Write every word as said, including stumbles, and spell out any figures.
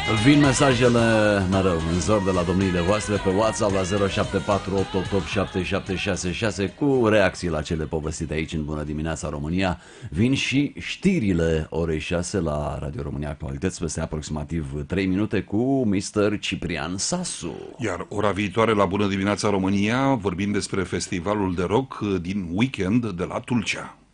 Vin mesajele mereu în zor de la domniile voastre pe WhatsApp la zero șapte patru opt opt opt șapte șapte șase șase cu reacții la cele povestite aici în Bună Dimineața România. Vin și știrile orei șase la Radio România Actualități peste aproximativ trei minute cu mister Ciprian Sasu. Iar ora viitoare la Bună Dimineața România vorbim despre festivalul de rock din weekend de la Tulcea.